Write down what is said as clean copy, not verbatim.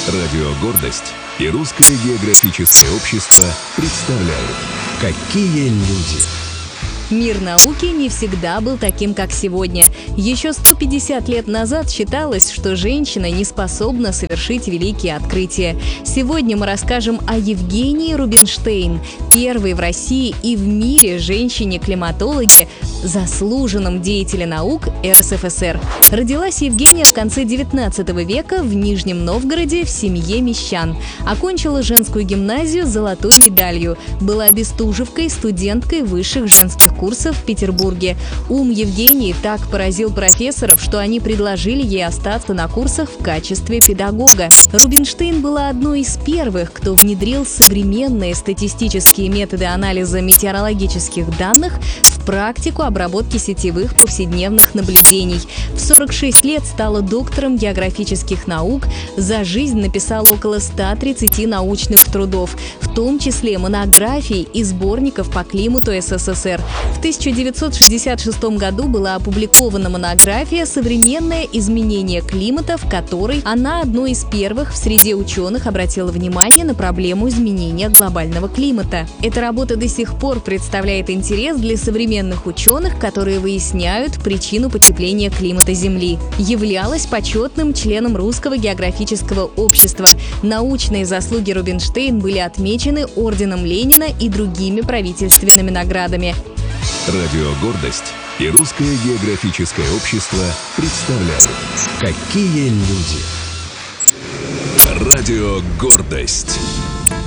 Радио «Гордость» и Русское географическое общество представляют «Какие люди». Мир науки не всегда был таким, как сегодня. Еще 150 лет назад считалось, что женщина не способна совершить великие открытия. Сегодня мы расскажем о Евгении Рубинштейн, первой в России и в мире женщине-климатологе, заслуженном деятеле наук РСФСР. Родилась Евгения в конце 19 века в Нижнем Новгороде в семье мещан. Окончила женскую гимназию с золотой медалью. Была бестужевкой, студенткой высших женских курсов в Петербурге. Ум Евгении так поразил профессоров, что они предложили ей остаться на курсах в качестве педагога. Рубинштейн была одной из первых, кто внедрил современные статистические методы анализа метеорологических данных в практику обработки сетевых повседневных наблюдений. В 46 лет стала доктором географических наук, за жизнь написала около 130 научных трудов, в том числе монографий и сборников по климату СССР. В 1966 году была опубликована монография «Современное изменение климата», в которой она одной из первых в среде ученых обратила внимание на проблему изменения глобального климата. Эта работа до сих пор представляет интерес для современных ученых, которые выясняют причину потепления климата Земли. Являлась почетным членом Русского географического общества. Научные заслуги Рубинштейн были отмечены орденом Ленина и другими правительственными наградами. Радио «Гордость» и Русское географическое общество представляют «Какие люди». Радио «Гордость».